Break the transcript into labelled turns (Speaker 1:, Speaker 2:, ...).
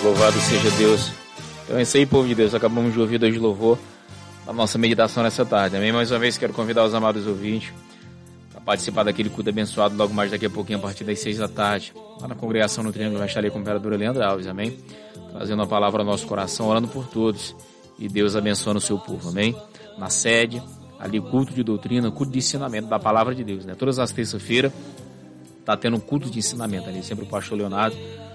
Speaker 1: Louvado seja Deus. Então é isso aí, povo de Deus. Acabamos de ouvir dois de louvor na nossa meditação nessa tarde. Amém? Mais uma vez quero convidar os amados ouvintes para participar daquele culto abençoado logo mais daqui a pouquinho, a partir das 6 da tarde, lá na congregação no Triângulo Rachali com a Imperadora Leandra Alves. Amém? Trazendo a palavra ao nosso coração, orando por todos e Deus abençoando o seu povo. Amém? Na sede, ali culto de doutrina, culto de ensinamento da palavra de Deus, né? Todas as terças-feiras tá tendo um culto de ensinamento ali, sempre o pastor Leonardo